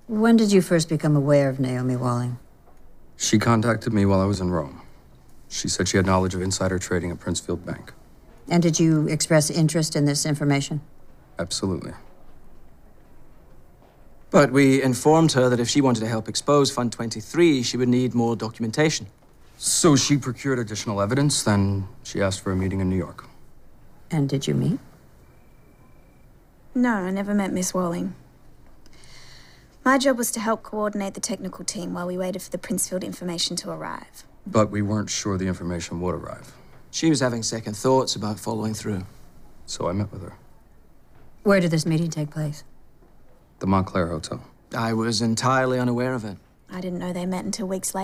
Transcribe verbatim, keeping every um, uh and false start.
When did you first become aware of Naomi Walling? She contacted me while I was in Rome. She said she had knowledge of insider trading at Princefield Bank. And did you express interest in this information? Absolutely. But we informed her that if she wanted to help expose Fund twenty-three, she would need more documentation. So she procured additional evidence, then she asked for a meeting in New York. And did you meet? No, I never met Miss Walling. My job was to help coordinate the technical team while we waited for the Princefield information to arrive. But we weren't sure the information would arrive. She was having second thoughts about following through. So I met with her. Where did this meeting take place? The Montclair Hotel. I was entirely unaware of it. I didn't know they met until weeks later.